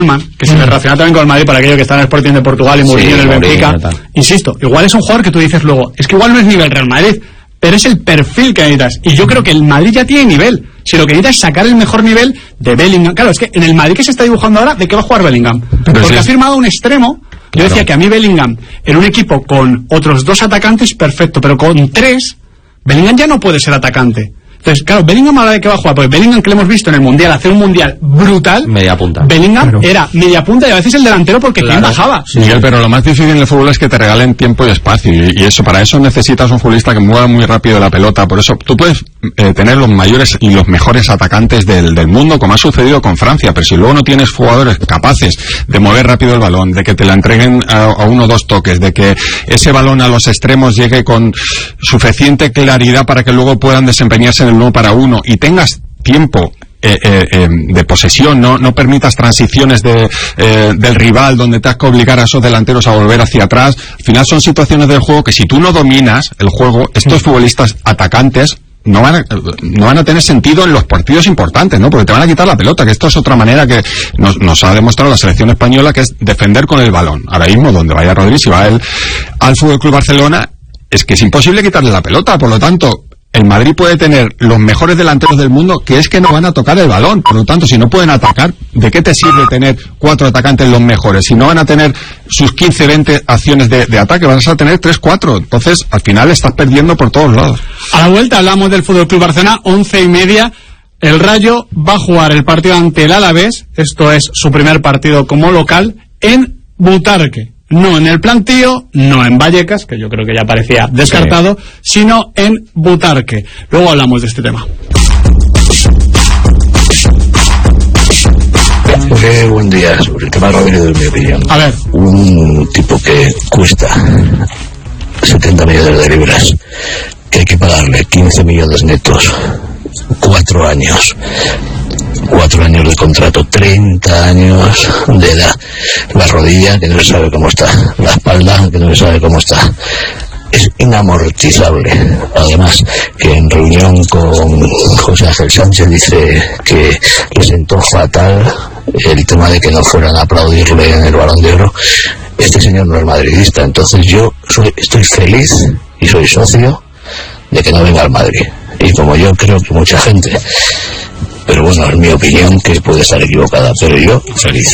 que se le relaciona también con el Madrid por aquello que está en el Sporting de Portugal y Mourinho en el Benfica. Insisto, igual es un jugador que tú dices luego, es que igual no es nivel Real Madrid, pero es el perfil que necesitas. Y yo creo que el Madrid ya tiene nivel. Si lo que necesitas es sacar el mejor nivel de Bellingham. Claro, es que en el Madrid que se está dibujando ahora, ¿de qué va a jugar Bellingham? Porque ha firmado un extremo. Yo decía que a mí Bellingham, en un equipo con otros 2 atacantes, perfecto, pero con 3, Bellingham ya no puede ser atacante. Entonces, claro, Bellingham ahora de qué va a jugar, porque Bellingham que le hemos visto en el Mundial, hacer un Mundial brutal, media punta. Bellingham era media punta y a veces el delantero porque ¿quién bajaba? Sí, Miguel, pero lo más difícil en el fútbol es que te regalen tiempo y espacio, y eso, para eso necesitas un futbolista que mueva muy rápido la pelota. Por eso tú puedes tener los mayores y los mejores atacantes del mundo, como ha sucedido con Francia, pero si luego no tienes jugadores capaces de mover rápido el balón, de que te la entreguen a 1 o 2 toques, de que ese balón a los extremos llegue con suficiente claridad para que luego puedan desempeñarse en el 1 para 1 y tengas tiempo de posesión, no permitas transiciones del rival donde te has que obligar a esos delanteros a volver hacia atrás. Al final son situaciones del juego que si tú no dominas el juego, estos futbolistas atacantes no van a tener sentido en los partidos importantes, ¿no? Porque te van a quitar la pelota, que esto es otra manera que nos ha demostrado la selección española, que es defender con el balón. Ahora mismo, donde vaya Rodríguez, si va él al Fútbol Club Barcelona, es que es imposible quitarle la pelota. Por lo tanto, el Madrid puede tener los mejores delanteros del mundo, que es que no van a tocar el balón. Por lo tanto, si no pueden atacar, ¿de qué te sirve tener 4 atacantes los mejores? Si no van a tener sus 15, 20 acciones de ataque, vas a tener 3, 4. Entonces, al final estás perdiendo por todos lados. A la vuelta hablamos del Fútbol Club Barcelona, 11:30. El Rayo va a jugar el partido ante el Alavés, esto es su primer partido como local, en Butarque. No en el Plantío, no en Vallecas, que yo creo que ya parecía descartado, sino en Butarque. Luego hablamos de este tema. Buen día. Sobre el tema Rodríguez, de mi opinión. A ver. Un tipo que cuesta 70 millones de libras, que hay que pagarle 15 millones netos, 4 años. 4 años de contrato, 30 años de edad, la rodilla que no se sabe cómo está, la espalda que no se sabe cómo está, es inamortizable. Además, que en reunión con José Ángel Sánchez dice que le sentó fatal el tema de que no fueran a aplaudirle en el Balón de Oro. Este señor no es madridista, entonces yo estoy feliz y soy socio de que no venga al Madrid, y como yo creo que mucha gente. Pero bueno, es mi opinión, que puede estar equivocada, pero yo feliz.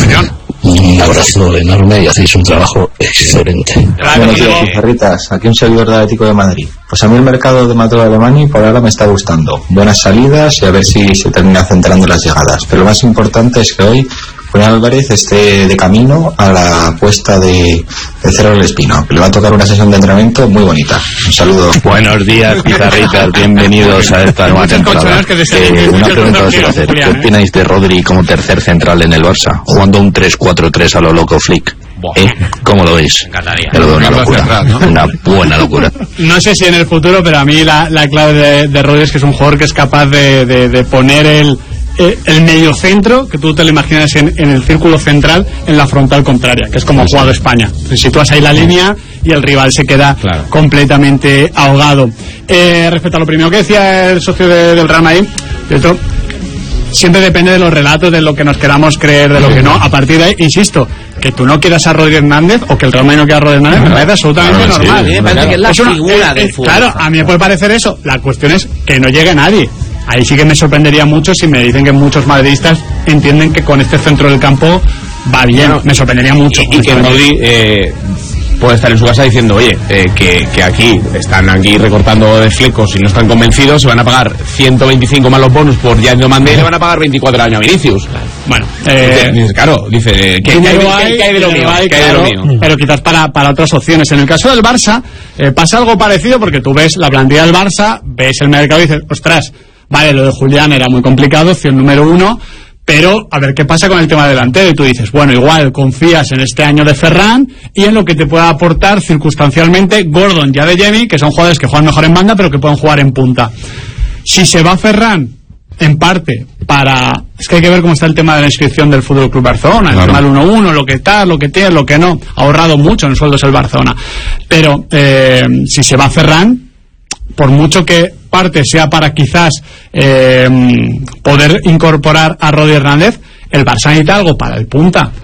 Un abrazo enorme y hacéis un trabajo excelente. Buenos días, pizarritas. Aquí un seguidor de Atlético de Madrid. Pues a mí el mercado de Mateo Alemani por ahora me está gustando. Buenas salidas y a ver si se termina centrando las llegadas. Pero lo más importante es que hoy Julián Álvarez esté de camino a la apuesta de Cerro del Espino, que le va a tocar una sesión de entrenamiento muy bonita. Un saludo. Buenos días, pizarritas, bienvenidos a esta nueva temporada. Una pregunta os quiero hacer: ¿qué opináis de Rodri como tercer central en el Barça, jugando un 3-4-3 a lo loco Flick? ¿Cómo lo veis? Me lo veo una locura, central, ¿no? Una buena locura. No sé si en el futuro, pero a mí la clave de Rodri es que es un jugador que es capaz de poner el medio centro, que tú te lo imaginas en el círculo central, en la frontal contraria, que es como ha jugado España. Te sitúas ahí la línea y el rival se queda completamente ahogado. Respecto a lo primero que decía el socio del Real Madrid, esto siempre depende de los relatos, de lo que nos queramos creer, de lo que no. A partir de ahí, insisto, que tú no quieras a Rodríguez Hernández o que el Real Madrid no quiera a Rodríguez Hernández, me parece absolutamente normal. Sí, me parece que es la figura del fútbol. Claro, a mí me puede parecer eso. La cuestión es que no llegue nadie. Ahí sí que me sorprendería mucho si me dicen que muchos madridistas entienden que con este centro del campo va bien. Bueno, me sorprendería mucho. Y que Rodri puede estar en su casa diciendo, oye, que aquí están aquí recortando de flecos y no están convencidos, se van a pagar 125 más los bonus por Yaño Mandé y le van a pagar 24 años a Vinicius. Bueno, claro, dice que hay de lo mío, pero quizás para otras opciones. En el caso del Barça pasa algo parecido, porque tú ves la plantilla del Barça, ves el mercado y dices, ostras, vale, lo de Julián era muy complicado, opción número 1, pero a ver qué pasa con el tema delantero. Y tú dices, bueno, igual confías en este año de Ferran y en lo que te pueda aportar circunstancialmente Gordon y Adeyemi, que son jugadores que juegan mejor en banda pero que pueden jugar en punta. Si se va Ferran, en parte, es que hay que ver cómo está el tema de la inscripción del Fútbol Club Barcelona, el tema del 1-1, lo que tal, lo que tiene, lo que no. Ha ahorrado mucho en sueldos el Barcelona. Pero si se va Ferran, por mucho que parte sea para quizás poder incorporar a Rodríguez Hernández, el Barça necesita algo para el punta.